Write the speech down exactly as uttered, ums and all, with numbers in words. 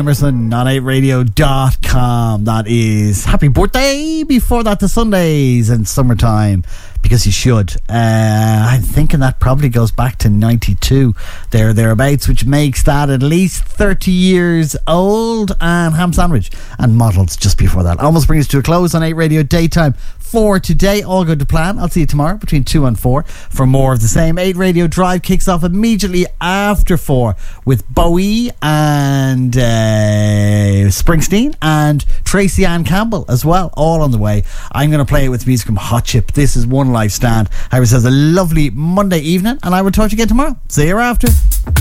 Emerson on eight radio dot com. That is happy birthday. Before that, the Sundays and Summertime, because you should. Uh, I'm thinking that probably goes back to ninety-two, there, thereabouts, which makes that at least thirty years old. And Ham Sandwich and Models just before that. Almost brings us to a close on eight Radio Daytime for today. All good to plan. I'll see you tomorrow between two and four for more of the same. eight Radio Drive kicks off immediately after four with Bowie and uh, Springsteen and Tracy Ann Campbell as well, all on the way. I'm going to play it with music from Hot Chip. This is One Life Stand. I wish you a lovely Monday evening, and I will talk to you again tomorrow. See you after.